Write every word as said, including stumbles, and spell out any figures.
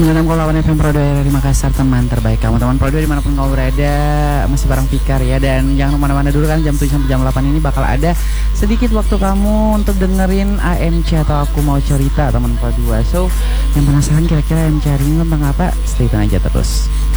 sembilan enam koma delapan F M Pro dua dari Makassar, teman terbaik kamu. Teman Pro dua dimanapun kamu berada, masih bareng Fikar ya. Dan jangan kemana-mana dulu kan, jam tujuh sampai jam delapan ini bakal ada sedikit waktu kamu untuk dengerin A M C atau Aku Mau Cerita teman Pro dua. So, yang penasaran kira-kira A M C hari ini tentang apa? Stay tune aja terus.